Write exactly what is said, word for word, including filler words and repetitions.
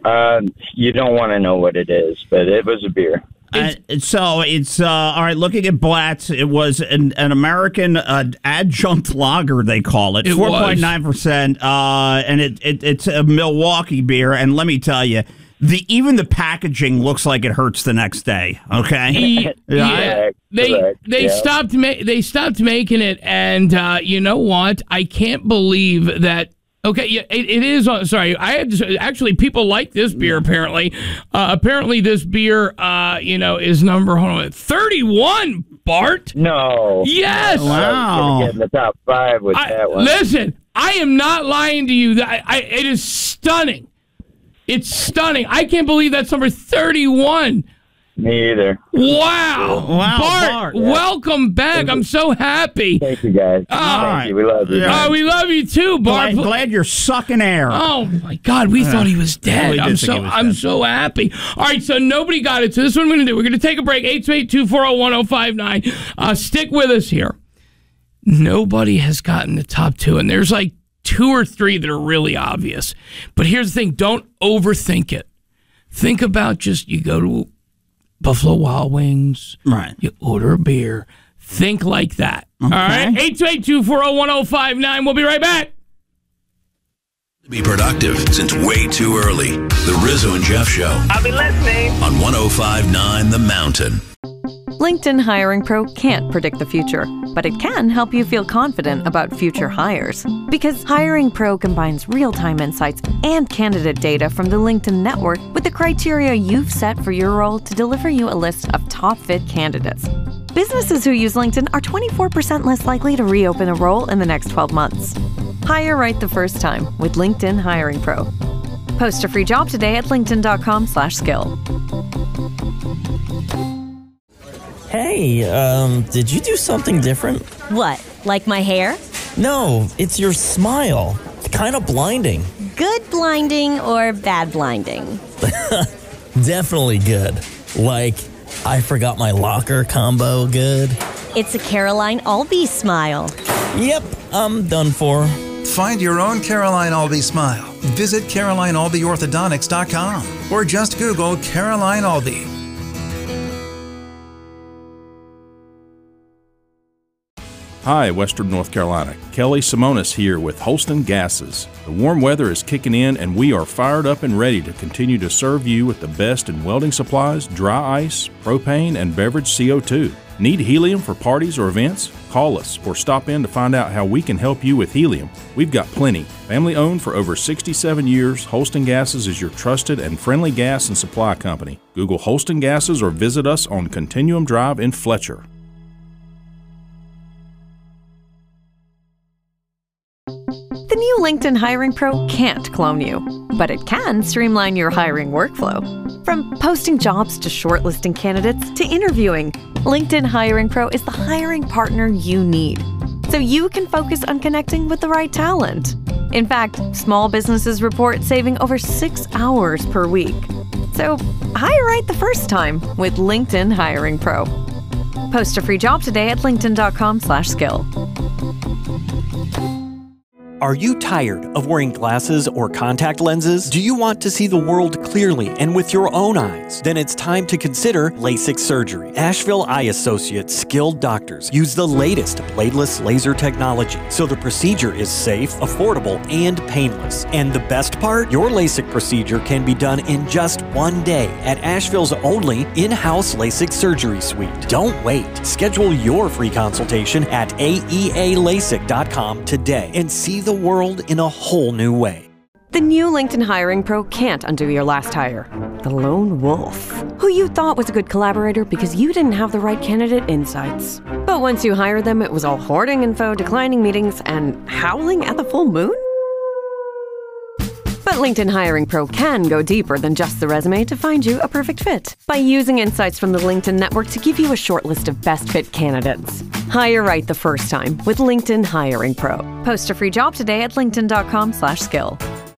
Uh, you don't want to know what it is, but it was a beer. Uh, so it's uh, all right. Looking at Blatz, it was an, an American uh, adjunct lager. They call it, four point nine percent, uh, and it, it it's a Milwaukee beer. And let me tell you, the even the packaging looks like it hurts the next day. Okay, yeah, yeah. they Correct. they yeah. stopped ma- they stopped making it, and uh, you know what? I can't believe that. Okay, yeah, it, it is. Uh, sorry, I had to, actually people like this beer. Apparently, uh, apparently this beer, uh, you know, is number hold on, thirty-one. Bart? No. Yes. Wow. Get in the top five with I, that one. Listen, I am not lying to you. I, I, it is stunning. It's stunning. I can't believe that's number thirty-one. Me either. Wow. Wow, Bart, Bart. welcome back. I'm so happy. Thank you, guys. Oh, Thank right. you. We love you. Oh, we love you too, Bart. Glad, glad you're sucking air. Oh my God, we uh, thought he was dead. We I'm so I'm dead. so happy. All right, so nobody got it. So this is what I'm going to do. We're going to take a break. eight two eight, two four zero, one zero five nine. Uh, stick with us here. Nobody has gotten the top two, and there's like two or three that are really obvious. But here's the thing: don't overthink it. Think about just you go to Buffalo Wild Wings. Right. You order a beer. Think like that. Okay. All right. eight two eight, two four zero, one zero five nine. We'll be right back. Be productive since way too early. The Rizzo and Jeff Show. I'll be listening. On one oh five point nine The Mountain. LinkedIn Hiring Pro can't predict the future, but it can help you feel confident about future hires. Because Hiring Pro combines real-time insights and candidate data from the LinkedIn network with the criteria you've set for your role to deliver you a list of top-fit candidates. Businesses who use LinkedIn are twenty-four percent less likely to reopen a role in the next twelve months. Hire right the first time with LinkedIn Hiring Pro. Post a free job today at linkedin.com slash skill. Hey, um, did you do something different? What, like my hair? No, it's your smile. It's kind of blinding. Good blinding or bad blinding? Definitely good. Like, I forgot my locker combo good. It's a Caroline Albee smile. Yep, I'm done for. Find your own Caroline Albee smile. Visit caroline albee orthodontics dot com or just Google Caroline Albee. Hi, Western North Carolina. Kelly Simonis here with Holston Gases. The warm weather is kicking in and we are fired up and ready to continue to serve you with the best in welding supplies, dry ice, propane, and beverage C O two. Need helium for parties or events? Call us or stop in to find out how we can help you with helium. We've got plenty. Family owned for over sixty-seven years, Holston Gases is your trusted and friendly gas and supply company. Google Holston Gases or visit us on Continuum Drive in Fletcher. The new LinkedIn Hiring Pro can't clone you, but it can streamline your hiring workflow. From posting jobs to shortlisting candidates to interviewing, LinkedIn Hiring Pro is the hiring partner you need, so you can focus on connecting with the right talent. In fact, small businesses report saving over six hours per week. So hire right the first time with LinkedIn Hiring Pro. Post a free job today at linkedin.com slash skill. Are you tired of wearing glasses or contact lenses? Do you want to see the world clearly and with your own eyes? Then it's time to consider LASIK surgery. Asheville Eye Associates skilled doctors use the latest bladeless laser technology, so the procedure is safe, affordable, and painless. And the best part? Your LASIK procedure can be done in just one day at Asheville's only in-house LASIK surgery suite. Don't wait. Schedule your free consultation at A E A lasik dot com today and see the world in a whole new way. The new LinkedIn Hiring Pro can't undo your last hire. The lone wolf, who you thought was a good collaborator because you didn't have the right candidate insights. But once you hired them, it was all hoarding info, declining meetings, and howling at the full moon? But LinkedIn Hiring Pro can go deeper than just the resume to find you a perfect fit by using insights from the LinkedIn network to give you a short list of best fit candidates. Hire right the first time with LinkedIn Hiring Pro. Post a free job today at linkedin.com slash skill.